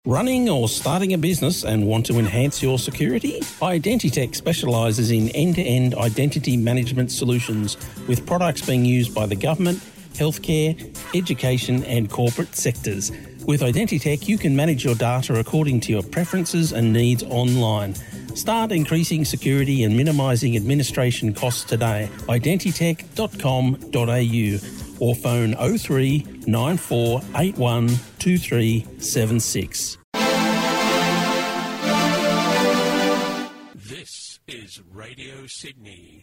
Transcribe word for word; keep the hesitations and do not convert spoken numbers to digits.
Running or starting a business and want to enhance your security? Identitech specialises in end-to-end identity management solutions with products being used by the government, healthcare, education and corporate sectors. With Identitech, you can manage your data according to your preferences and needs online. Start increasing security and minimising administration costs today. identitech dot com dot a u or phone oh three nine four eight one two three seven six. This is Radio Sydney.